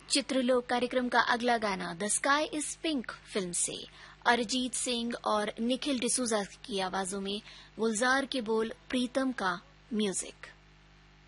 चित्रलोक कार्यक्रम का अगला गाना the sky is pink film से अरिजीत सिंह और निखिल डिसूजा की आवाजों में गुलजार के बोल, प्रीतम का म्यूजिक।